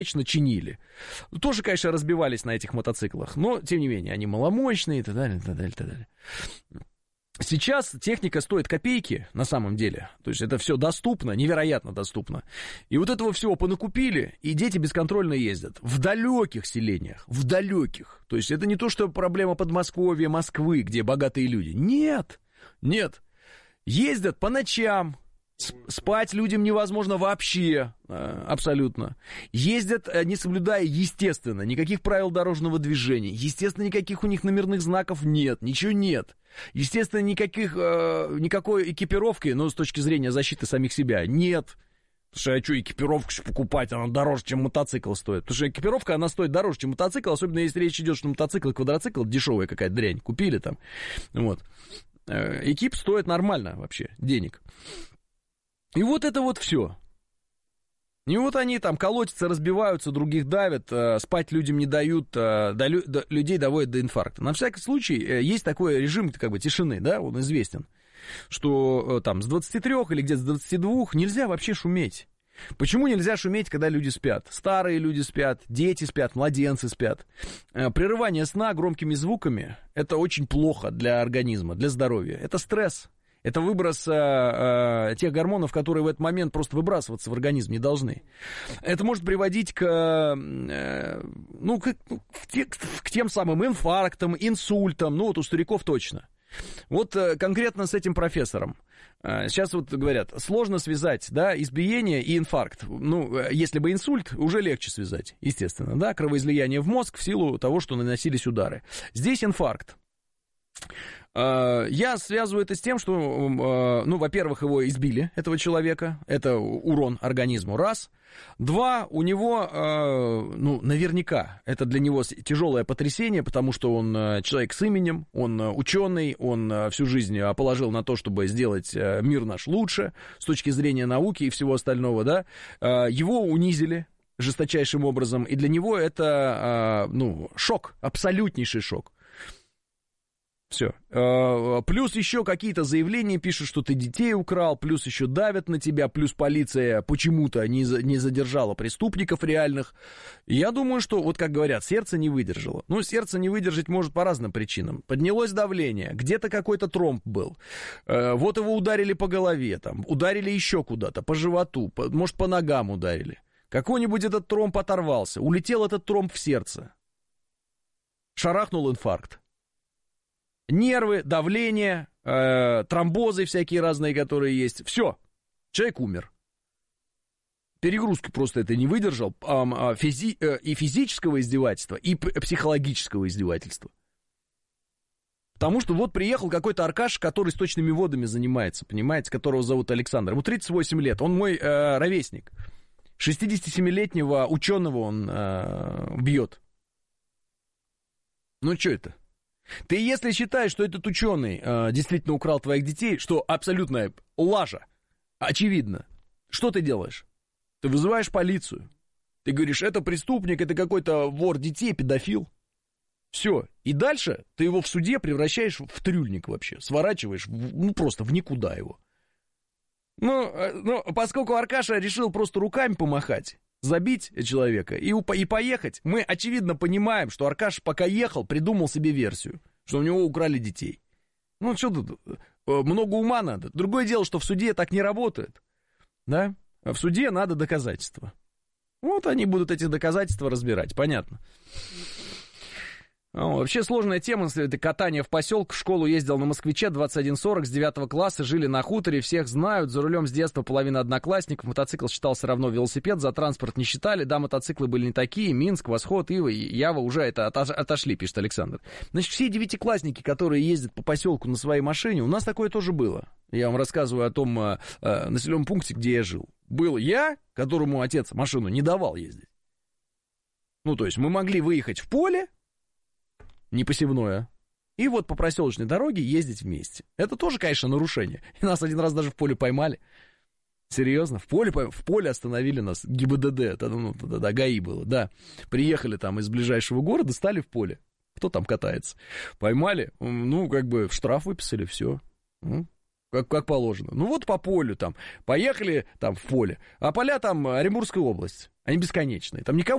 чинили. Тоже, конечно, разбивались на этих мотоциклах, но, тем не менее, они маломощные и так далее, и так далее, и так далее. Сейчас техника стоит копейки, на самом деле. То есть это все доступно, невероятно доступно. И вот этого всего понакупили, и дети бесконтрольно ездят. В далеких селениях, в далеких. То есть это не то, что проблема Подмосковья, Москвы, где богатые люди. Нет, нет. Ездят по ночам. Спать людям невозможно вообще, абсолютно. Ездят, не соблюдая, естественно, никаких правил дорожного движения. Естественно, никаких у них номерных знаков нет, ничего нет. Естественно, никакой экипировки, но с точки зрения защиты самих себя, нет. Потому что, экипировку покупать, она дороже, чем мотоцикл стоит. Потому что экипировка, она стоит дороже, чем мотоцикл, особенно если речь идет, что мотоцикл и квадроцикл дешевая какая-то дрянь, купили там. Вот. Экип стоит нормально вообще, денег. И вот это вот все. И вот они там колотятся, разбиваются, других давят, спать людям не дают, людей доводят до инфаркта. На всякий случай есть такой режим как бы тишины, да, он известен, что там с 23 или где-то с 22 нельзя вообще шуметь. Почему нельзя шуметь, когда люди спят? Старые люди спят, дети спят, младенцы спят. Прерывание сна громкими звуками – это очень плохо для организма, для здоровья. Это стресс. Это выброс тех гормонов, которые в этот момент просто выбрасываться в организм не должны. Это может приводить к тем самым инфарктам, инсультам, ну вот у стариков точно. Вот конкретно с этим профессором. Сейчас вот говорят, сложно связать, да, избиение и инфаркт. Ну, если бы инсульт, уже легче связать, естественно, да, кровоизлияние в мозг в силу того, что наносились удары. Здесь инфаркт. Я связываю это с тем, что, ну, во-первых, его избили, этого человека, это урон организму, раз. Два, у него, ну, наверняка, это для него тяжелое потрясение, потому что он человек с именем, он ученый, он всю жизнь положил на то, чтобы сделать мир наш лучше с точки зрения науки и всего остального, да. Его унизили жесточайшим образом, и для него это, ну, шок, абсолютнейший шок. Все. Плюс еще какие-то заявления пишут, что ты детей украл, плюс еще давят на тебя, плюс полиция почему-то не задержала преступников реальных. Я думаю, что, вот как говорят, сердце не выдержало. Ну, сердце не выдержать может по разным причинам. Поднялось давление, где-то какой-то тромб был. Вот его ударили по голове, там, ударили еще куда-то, по животу, может, по ногам ударили. Какой-нибудь этот тромб оторвался, улетел этот тромб в сердце. Шарахнул инфаркт. Нервы, давление, тромбозы всякие разные, которые есть. Все, человек умер. Перегрузку просто это не выдержал. И физического издевательства, и психологического издевательства. Потому что вот приехал какой-то Аркаш, который сточными водами занимается, понимаете, которого зовут Александр. Ему 38 лет, он мой ровесник. 67-летнего ученого он бьет. Ну, что это? Ты если считаешь, что этот ученый действительно украл твоих детей, что абсолютная лажа, очевидно, что ты делаешь? Ты вызываешь полицию. Ты говоришь, это преступник, это какой-то вор детей, педофил. Все. И дальше ты его в суде превращаешь в трюльник вообще. Сворачиваешь, ну, просто в никуда его. Ну, поскольку Аркаша решил просто руками помахать, забить человека и поехать, мы, очевидно, понимаем, что Аркаш, пока ехал, придумал себе версию, что у него украли детей. Ну, что тут, много ума надо. Другое дело, что в суде так не работает, да? В суде надо доказательства. Вот они будут эти доказательства разбирать, понятно. Вообще сложная тема, это катание в поселке. В школу ездил на Москвиче 2140 с 9 класса, жили на хуторе, всех знают, за рулем с детства половина одноклассников, мотоцикл считался равно велосипед, за транспорт не считали, да, мотоциклы были не такие, Минск, Восход, Ива и Ява уже это отошли, пишет Александр. Значит, все девятиклассники, которые ездят по поселку на своей машине, у нас такое тоже было. Я вам рассказываю о том населенном пункте, где я жил. Был я, которому отец машину не давал ездить. Ну, то есть мы могли выехать в поле, непосевное, и вот по проселочной дороге ездить вместе. Это тоже, конечно, нарушение. И нас один раз даже в поле поймали. Серьезно, в поле остановили нас, ГИБДД, тогда ГАИ было, да. Приехали там из ближайшего города, стали в поле. Кто там катается? Поймали, ну, как бы штраф выписали, все. как положено. Ну вот по полю там, поехали там в поле, а поля там Оренбургская область, они бесконечные, там никого